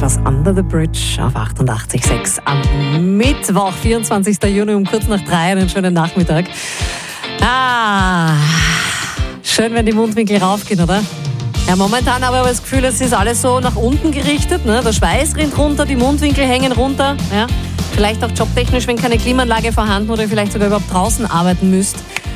Peters Under the Bridge auf 88.6 am Mittwoch, 24. Juni um kurz nach 3, einen schönen Nachmittag. Schön, wenn die Mundwinkel raufgehen, oder? Ja, momentan habe ich aber das Gefühl, es ist alles so nach unten gerichtet. Ne? Der Schweiß rinnt runter, die Mundwinkel hängen runter. Ja? Vielleicht auch jobtechnisch, wenn keine Klimaanlage vorhanden oder vielleicht sogar überhaupt draußen arbeiten müsst.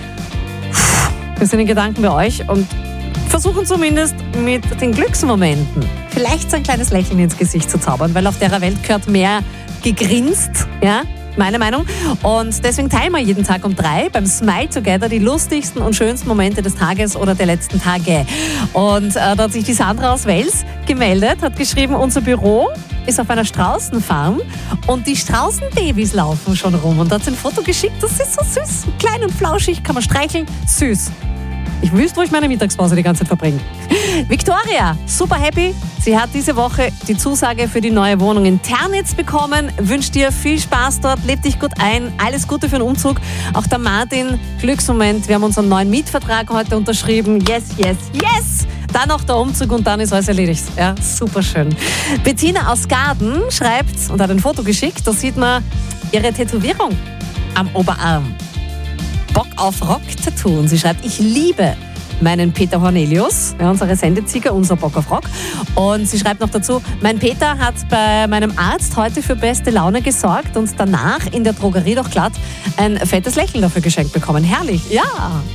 Wir sind in Gedanken bei euch und versuchen zumindest mit den Glücksmomenten vielleicht so ein kleines Lächeln ins Gesicht zu zaubern, weil auf der Welt gehört mehr gegrinst, ja, meine Meinung. Und deswegen teilen wir jeden Tag um 3 beim Smile Together die lustigsten und schönsten Momente des Tages oder der letzten Tage. Und da hat sich die Sandra aus Wels gemeldet, hat geschrieben, unser Büro ist auf einer Straußenfarm und die Straußenbabys laufen schon rum. Und da hat sie ein Foto geschickt, das ist so süß, klein und flauschig, kann man streicheln, süß. Ich wüsste, wo ich meine Mittagspause die ganze Zeit verbringe. Victoria, super happy. Sie hat diese Woche die Zusage für die neue Wohnung in Ternitz bekommen. Wünscht dir viel Spaß dort, leb dich gut ein, alles Gute für den Umzug. Auch der Martin, Glücksmoment, wir haben unseren neuen Mietvertrag heute unterschrieben. Yes, yes, yes! Dann noch der Umzug und dann ist alles erledigt. Ja, super schön. Bettina aus Gaden schreibt und hat ein Foto geschickt, da sieht man ihre Tätowierung am Oberarm. Bock auf Rock-Tattoo. Und sie schreibt, ich liebe meinen Peter Hornelius, ja, unsere Sendezieger, unser Bock auf Rock. Und sie schreibt noch dazu, mein Peter hat bei meinem Arzt heute für beste Laune gesorgt und danach in der Drogerie doch glatt ein fettes Lächeln dafür geschenkt bekommen. Herrlich, ja!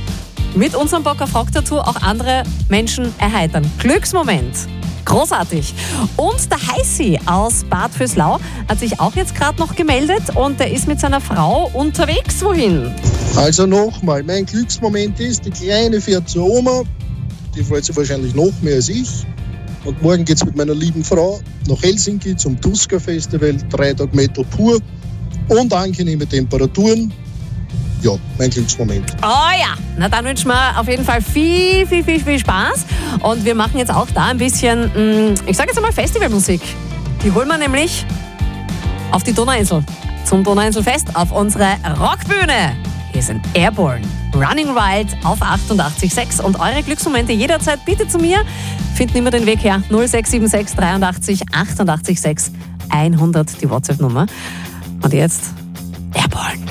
Mit unserem Bock auf Rock-Tattoo auch andere Menschen erheitern. Glücksmoment. Großartig. Und der Heißi aus Bad Vöslau hat sich auch jetzt gerade noch gemeldet und der ist mit seiner Frau unterwegs. Wohin? Also nochmal, mein Glücksmoment ist, die Kleine fährt zur Oma, die freut sich wahrscheinlich noch mehr als ich. Und morgen geht es mit meiner lieben Frau nach Helsinki zum Tuska Festival, 3 Tage Metal pur und angenehme Temperaturen. Ja, mein Glücksmoment. Oh ja, na dann wünschen wir auf jeden Fall viel Spaß. Und wir machen jetzt auch da ein bisschen, ich sage jetzt einmal Festivalmusik. Die holen wir nämlich auf die Donauinsel, zum Donauinselfest auf unsere Rockbühne. Hier sind Airborne, Running Wild auf 88.6 und eure Glücksmomente jederzeit bitte zu mir. Finden immer den Weg her, 0676 83 88 6 100, die WhatsApp-Nummer. Und jetzt Airborne.